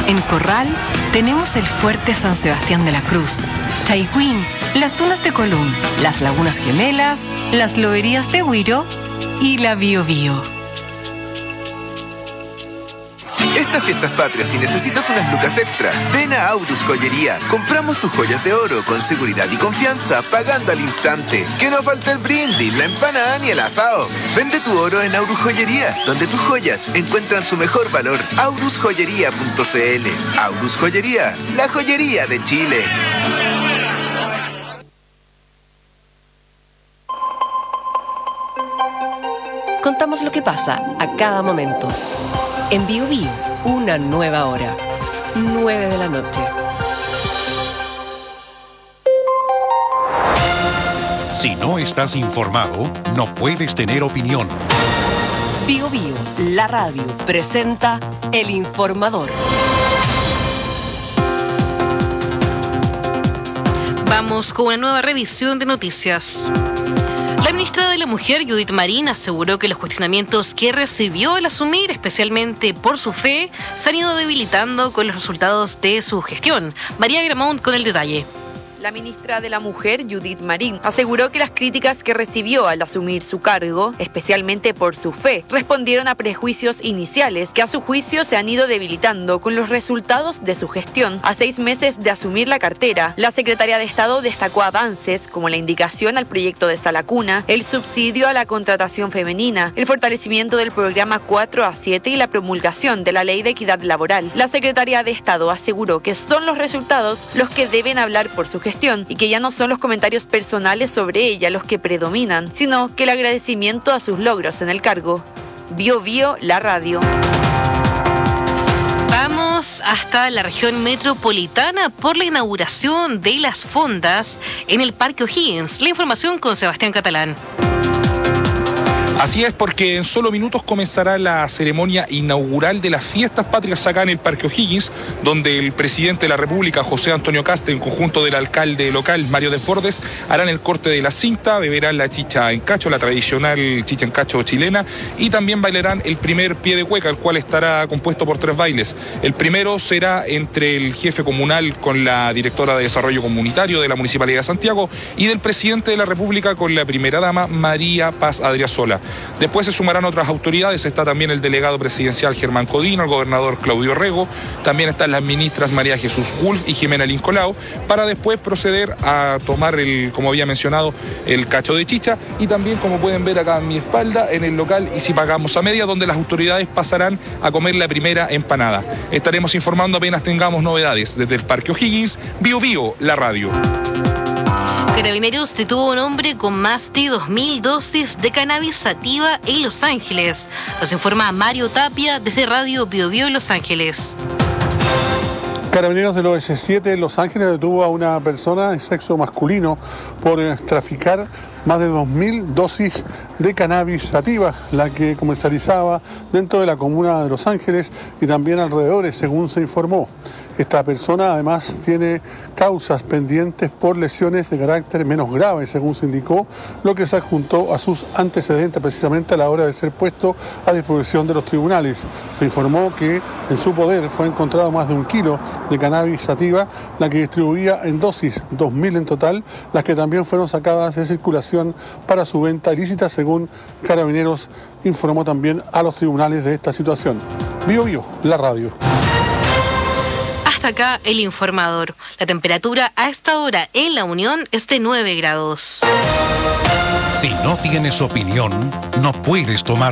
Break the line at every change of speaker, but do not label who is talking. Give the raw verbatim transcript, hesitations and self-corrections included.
En Corral tenemos el Fuerte San Sebastián de la Cruz, Chaiquín, las Tunas de Colún, las Lagunas Gemelas, las Loberías de Huiro y la Biobío.
Estas fiestas patrias, si necesitas unas lucas extra, ven a Aurus Joyería. Compramos tus joyas de oro con seguridad y confianza, pagando al instante. Que no falta el brindis, la empanada ni el asado. Vende tu oro en Aurus Joyería, donde tus joyas encuentran su mejor valor. aurus joyería punto c l. Aurus Joyería, la joyería de Chile.
Contamos lo que pasa a cada momento. En Bio Bio, una nueva hora. nueve de la noche.
Si no estás informado, no puedes tener opinión.
Bio Bio, la radio, presenta El Informador.
Vamos con una nueva revisión de noticias. La ministra de la Mujer, Judith Marín, aseguró que los cuestionamientos que recibió al asumir, especialmente por su fe, se han ido debilitando con los resultados de su gestión. María Gramont con el detalle.
La ministra de la Mujer, Judith Marín, aseguró que las críticas que recibió al asumir su cargo, especialmente por su fe, respondieron a prejuicios iniciales que a su juicio se han ido debilitando con los resultados de su gestión. A seis meses de asumir la cartera, la secretaria de Estado destacó avances como la indicación al proyecto de Sala Cuna, el subsidio a la contratación femenina, el fortalecimiento del programa cuatro a siete y la promulgación de la Ley de Equidad Laboral. La secretaria de Estado aseguró que son los resultados los que deben hablar por su gestión y que ya no son los comentarios personales sobre ella los que predominan, sino que el agradecimiento a sus logros en el cargo. Bio Bio, la radio.
Vamos hasta la región metropolitana por la inauguración de las fondas en el Parque O'Higgins. La información con Sebastián Catalán.
Así es, porque en solo minutos comenzará la ceremonia inaugural de las fiestas patrias acá en el Parque O'Higgins, donde el presidente de la República, José Antonio Kast, en conjunto del alcalde local, Mario Desbordes, harán el corte de la cinta, beberán la chicha en cacho, la tradicional chicha en cacho chilena, y también bailarán el primer pie de cueca, el cual estará compuesto por tres bailes. El primero será entre el jefe comunal con la directora de Desarrollo Comunitario de la Municipalidad de Santiago y del presidente de la República con la primera dama, María Paz Adriasola. Después se sumarán otras autoridades, está también el delegado presidencial Germán Codina, el gobernador Claudio Rego, también están las ministras María Jesús Wolf y Jimena Lincolao, para después proceder a tomar, el, como había mencionado, el cacho de chicha, y también, como pueden ver acá a mi espalda, en el local Y Si Pagamos a Media, donde las autoridades pasarán a comer la primera empanada. Estaremos informando apenas tengamos novedades desde el Parque O'Higgins. Bio Bio, la radio.
Carabineros detuvo a un hombre con más de dos mil dosis de cannabis sativa en Los Ángeles. Nos informa Mario Tapia desde Radio Bio Bio Los Ángeles.
Carabineros del O S siete en Los Ángeles detuvo a una persona de sexo masculino por traficar más de dos mil dosis de cannabis sativa, la que comercializaba dentro de la comuna de Los Ángeles y también alrededores, según se informó. Esta persona además tiene causas pendientes por lesiones de carácter menos grave, según se indicó, lo que se adjuntó a sus antecedentes precisamente a la hora de ser puesto a disposición de los tribunales. Se informó que en su poder fue encontrado más de un kilo de cannabis sativa, la que distribuía en dosis, dos mil en total, las que también fueron sacadas de circulación para su venta ilícita, según Carabineros informó también a los tribunales de esta situación. Bio Bio, la radio.
Hasta acá el informador. La temperatura a esta hora en La Unión es de nueve grados.
Si no tienes opinión, no puedes tomar